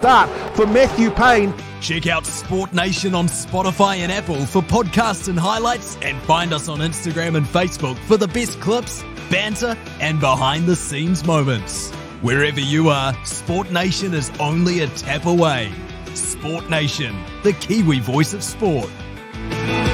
start for Matthew Payne. Check out Sport Nation on Spotify and Apple for podcasts and highlights, and find us on Instagram and Facebook for the best clips, banter, and behind-the-scenes moments. Wherever you are, Sport Nation is only a tap away. Sport Nation, the Kiwi voice of sport.